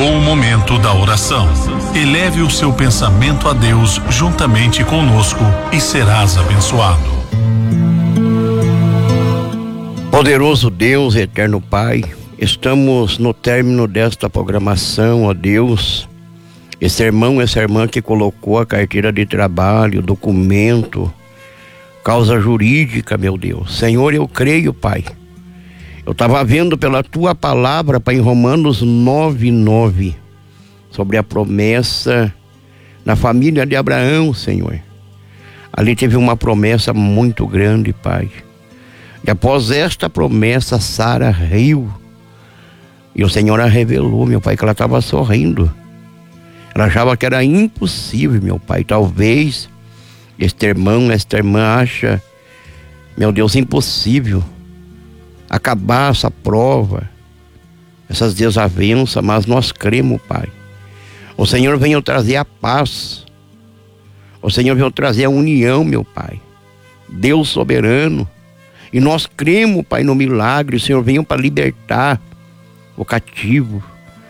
Chegou o momento da oração. Eleve o seu pensamento a Deus juntamente conosco e serás abençoado. Poderoso Deus, eterno Pai, estamos no término desta programação, ó Deus. Esse irmão, essa irmã que colocou a carteira de trabalho, documento, causa jurídica, meu Deus. Senhor, eu creio, Pai. Eu estava vendo pela tua palavra, Pai, em Romanos 9:9, sobre a promessa na família de Abraão, Senhor. Ali teve uma promessa muito grande, Pai. E após esta promessa, Sara riu. E o Senhor a revelou, meu Pai, que ela estava sorrindo. Ela achava que era impossível, meu Pai. Talvez este irmão, esta irmã acha, meu Deus, impossível acabar essa prova, essas desavenças, mas nós cremos, Pai. O Senhor veio trazer a paz. O Senhor veio trazer a união, meu Pai. Deus soberano. E nós cremos, Pai, no milagre. O Senhor veio para libertar o cativo.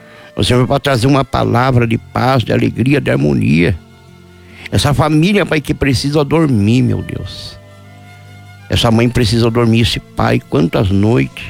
O Senhor veio para trazer uma palavra de paz, de alegria, de harmonia. Essa família, Pai, que precisa dormir, meu Deus. Essa mãe precisa dormir, esse pai, quantas noites,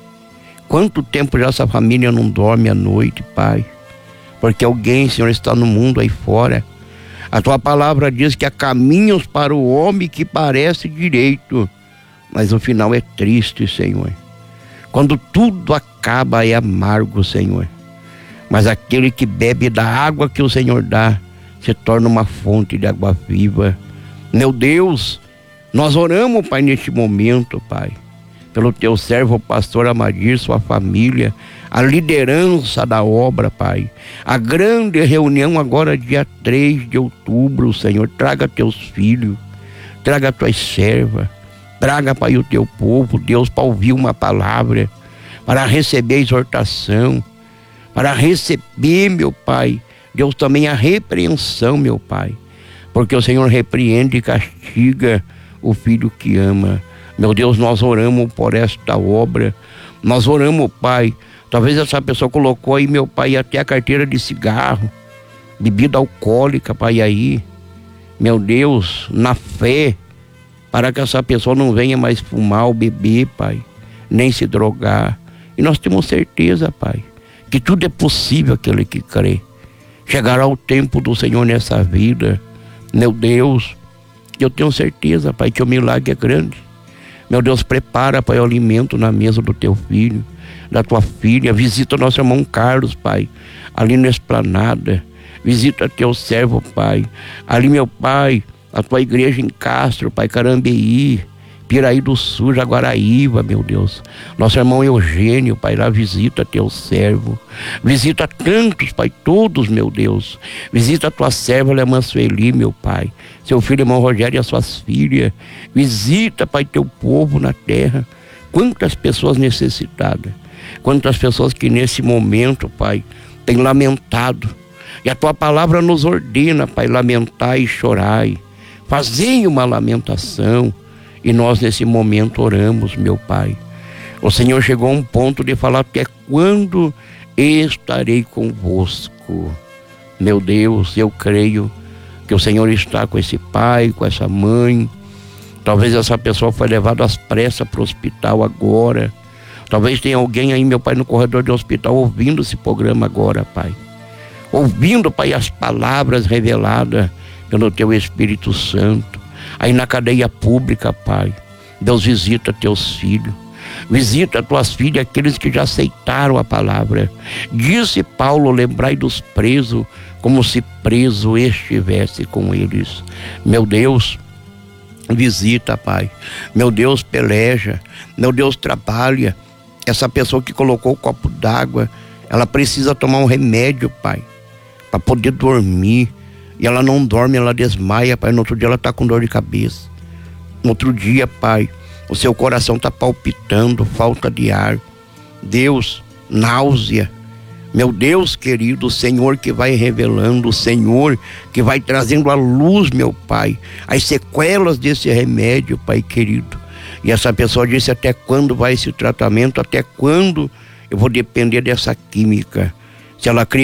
quanto tempo já essa família não dorme à noite, Pai, porque alguém, Senhor, está no mundo aí fora. A tua palavra diz que há caminhos para o homem que parece direito, mas o final é triste, Senhor. Quando tudo acaba é amargo, Senhor, mas aquele que bebe da água que o Senhor dá, se torna uma fonte de água viva. Meu Deus, nós oramos, Pai, neste momento, Pai, pelo teu servo, o pastor Amadir, sua família, a liderança da obra, Pai. A grande reunião agora, dia 3 de outubro, Senhor. Traga teus filhos, traga tuas servas, traga, Pai, o teu povo, Deus, para ouvir uma palavra, para receber a exortação, para receber, meu Pai, Deus, também a repreensão, meu Pai, porque o Senhor repreende e castiga o filho que ama. Meu Deus, nós oramos por esta obra, nós oramos, Pai. Talvez essa pessoa colocou aí, meu Pai, até a carteira de cigarro, bebida alcoólica, Pai, aí, meu Deus, na fé, para que essa pessoa não venha mais fumar ou beber, Pai, nem se drogar. E nós temos certeza, Pai, que tudo é possível aquele que crê. Chegará o tempo do Senhor nessa vida, meu Deus. Eu tenho certeza, Pai, que o milagre é grande. Meu Deus, prepara, Pai, o alimento na mesa do teu filho, da tua filha. Visita o nosso irmão Carlos, Pai, ali na esplanada. Visita teu servo, Pai. Ali, meu Pai, a tua igreja em Castro, Pai, Carambeí, Piraí do Sul, Jaguaraíva, meu Deus. Nosso irmão Eugênio, Pai, lá visita teu servo. Visita tantos, Pai, todos, meu Deus. Visita a tua serva, irmã Sueli, meu Pai. Seu filho, irmão Rogério e as suas filhas. Visita, Pai, teu povo na terra. Quantas pessoas necessitadas. Quantas pessoas que nesse momento, Pai, têm lamentado. E a tua palavra nos ordena, Pai, lamentar e chorar. Fazei uma lamentação. E nós nesse momento oramos, meu Pai. O Senhor chegou a um ponto de falar: até quando estarei convosco? Meu Deus, eu creio que o Senhor está com esse pai, com essa mãe. Talvez essa pessoa foi levada às pressas para o hospital agora. Talvez tenha alguém aí, meu Pai, no corredor do hospital ouvindo esse programa agora, Pai. Ouvindo, Pai, as palavras reveladas pelo teu Espírito Santo. Aí na cadeia pública, Pai, Deus, visita teus filhos, visita tuas filhas, aqueles que já aceitaram a palavra. Disse Paulo: lembrai dos presos, como se preso estivesse com eles. Meu Deus, visita, Pai. Meu Deus, peleja. Meu Deus, trabalha. Essa pessoa que colocou o copo d'água, ela precisa tomar um remédio, Pai, para poder dormir. E ela não dorme, ela desmaia, Pai. No outro dia ela está com dor de cabeça. No outro dia, Pai, o seu coração está palpitando, falta de ar. Deus, náusea. Meu Deus querido, o Senhor que vai revelando, o Senhor que vai trazendo à luz, meu Pai, as sequelas desse remédio, Pai querido. E essa pessoa disse: até quando vai esse tratamento? Até quando eu vou depender dessa química? Se ela